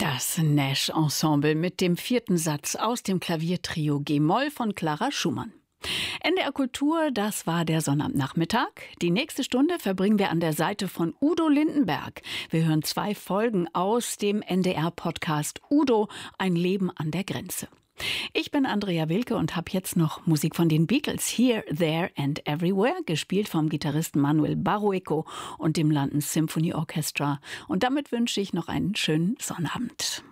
Das Nash-Ensemble mit dem 4. Satz aus dem Klaviertrio G-Moll von Clara Schumann. NDR Kultur, das war der Sonnabendnachmittag. Die nächste Stunde verbringen wir an der Seite von Udo Lindenberg. Wir hören 2 Folgen aus dem NDR-Podcast Udo, ein Leben an der Grenze. Ich bin Andrea Wilke und habe jetzt noch Musik von den Beatles, Here, There and Everywhere, gespielt vom Gitarristen Manuel Barrueco und dem London Symphony Orchestra. Und damit wünsche ich noch einen schönen Sonnabend.